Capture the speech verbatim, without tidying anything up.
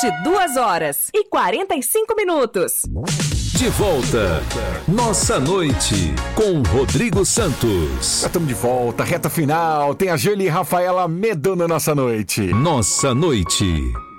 vinte e duas horas e quarenta e cinco minutos. De volta, Nossa Noite, com Rodrigo Santos. Já estamos de volta, reta final. Tem a Júlia e Rafaela Medona Nossa Noite. Nossa Noite.